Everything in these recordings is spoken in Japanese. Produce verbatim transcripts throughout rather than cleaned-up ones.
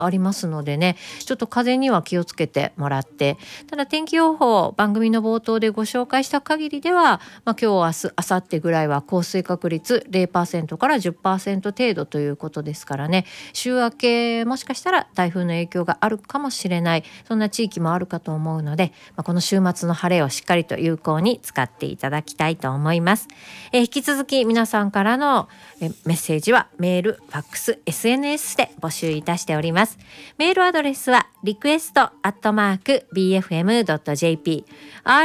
ありますのでね、ちょっと風には気をつけてもらって、ただ天気予報番組の冒頭でご紹介した限りでは、まあ、今日明日明後日ぐらいは降水確率 ゼロパーセント から じゅっパーセント 程度ということですからね、週明けもしかしたら台風の影響があるかもしれない、そんな地域もあるかと思うので、まあ、この週末の晴れをしっかりと有効に使っていただきたいと思います。えー、引き続き皆さんからのえメッセージはメール、ファックス、エスエヌエス で募集いたしております。メールアドレスはリクエストアットマーク ビーエフエムドットジェーピー、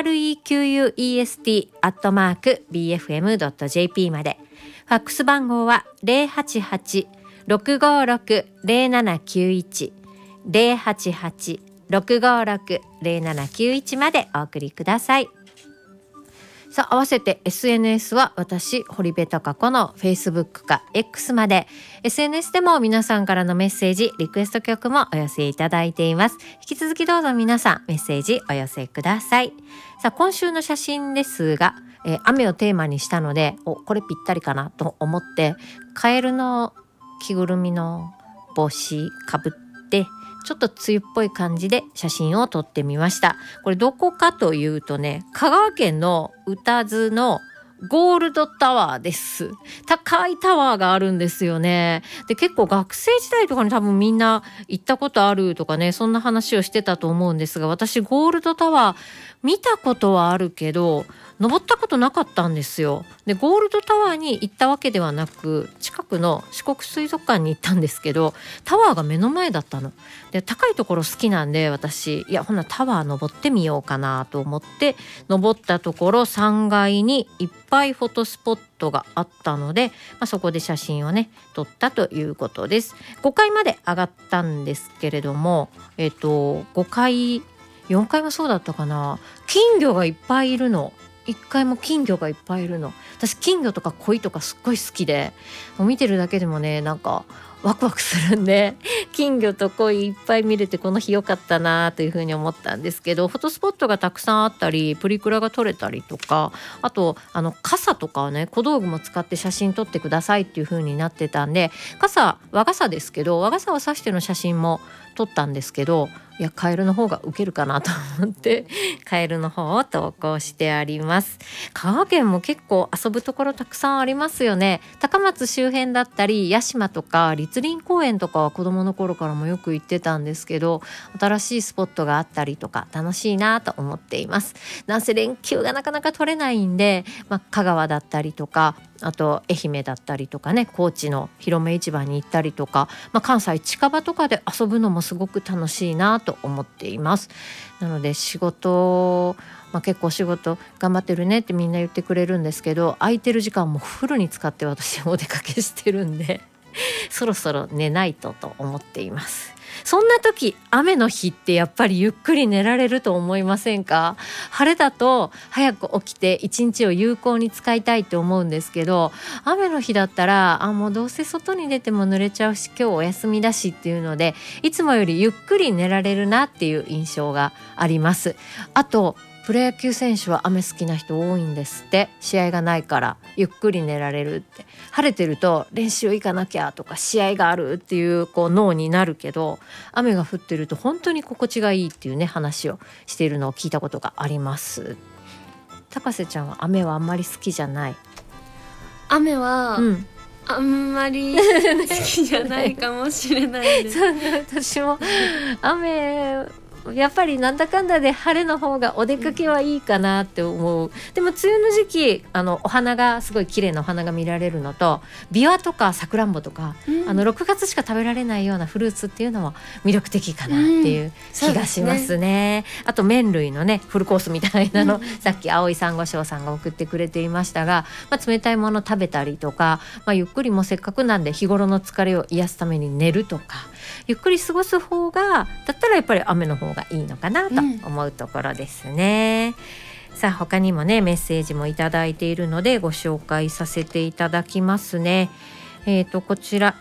request アットマーク ビーエフエムドットジェーピー まで。ファックス番号は ゼロはちはち ろくごろく ゼロななきゅういち ゼロはちはち ろくごろく ゼロななきゅういちまでお送りください。さあ、合わせて エスエヌエス は私堀部孝子の Facebook か X まで、 エスエヌエス でも皆さんからのメッセージ、リクエスト曲もお寄せいただいています。引き続きどうぞ皆さんメッセージお寄せください。さあ、今週の写真ですが、えー、雨をテーマにしたので、おこれぴったりかなと思ってカエルの着ぐるみの帽子かぶってちょっと梅雨っぽい感じで写真を撮ってみました。これどこかというとね、香川県の宇多津のゴールドタワーです。高いタワーがあるんですよね。で、結構学生時代とかに多分みんな行ったことあるとかね、そんな話をしてたと思うんですが、私ゴールドタワー見たことはあるけど登ったことなかったんですよ。で、ゴールドタワーに行ったわけではなく、近くの四国水族館に行ったんですけど、タワーが目の前だったので、高いところ好きなんで、私いやほなタワー登ってみようかなと思って登ったところ、さんがいにいっぱいフォトスポットがあったので、まあ、そこで写真をね撮ったということです。ごかいまで上がったんですけれども、えっとごかいよんかいもそうだったかな、金魚がいっぱいいるの。いっかいも金魚がいっぱいいるの。私金魚とか鯉とかすっごい好きで、もう見てるだけでもねなんかワクワクするんで、金魚と鯉いっぱい見れてこの日良かったなというふうに思ったんですけど、フォトスポットがたくさんあったり、プリクラが撮れたりとか、あとあの傘とかをね小道具も使って写真撮ってくださいっていうふうになってたんで、傘和傘ですけど和傘を差しての写真も撮ったんですけど、いやカエルの方がウケるかなと思ってカエルの方を投稿してあります。香川県も結構遊ぶところたくさんありますよね。高松周辺だったり屋島とか栗林公園とかは子どもの頃からもよく行ってたんですけど、新しいスポットがあったりとか楽しいなと思っています。なんせ連休がなかなか取れないんで、まあ、香川だったりとか、あと愛媛だったりとかね、高知の広め市場に行ったりとか、まあ、関西近場とかで遊ぶのもすごく楽しいなと思っています。なので仕事、まあ、結構仕事頑張ってるねってみんな言ってくれるんですけど、空いてる時間もフルに使って私お出かけしてるんでそろそろ寝ないとと思っています。そんな時雨の日ってやっぱりゆっくり寝られると思いませんか？晴れだと早く起きて一日を有効に使いたいと思うんですけど、雨の日だったらあもうどうせ外に出ても濡れちゃうし今日お休みだしっていうので、いつもよりゆっくり寝られるなっていう印象があります。あとプロ野球選手は雨好きな人多いんですって。試合がないからゆっくり寝られるって。晴れてると練習行かなきゃとか試合があるっていうこう脳になるけど、雨が降ってると本当に心地がいいっていうね話をしているのを聞いたことがあります。高瀬ちゃんは雨はあんまり好きじゃない？ 雨は、うん、あんまり好きじゃないかもしれないですそうね、私も雨やっぱりなんだかんだで晴れの方がお出かけはいいかなって思う。でも梅雨の時期あのお花がすごい綺麗なお花が見られるのと、ビワとかさくらんぼとか、うん、あのろくがつしか食べられないようなフルーツっていうのも魅力的かなっていう気がしますね、うん、あと麺類のねフルコースみたいなの、うん、さっき青い珊瑚礁さんが送ってくれていましたが、まあ、冷たいもの食べたりとか、まあ、ゆっくりもせっかくなんで日頃の疲れを癒すために寝るとか、ゆっくり過ごす方がだったらやっぱり雨の方がいいのかなと思うところですね、うん、さあ他にもねメッセージもいただいているのでご紹介させていただきますね。えーとこちら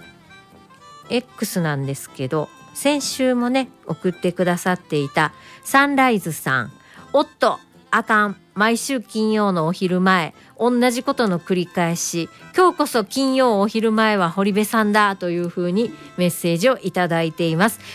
X なんですけど、先週もね送ってくださっていたサンライズさん、おっとあかん、毎週金曜のお昼前、同じことの繰り返し、今日こそ金曜お昼前は堀部さんだというふうにメッセージをいただいています。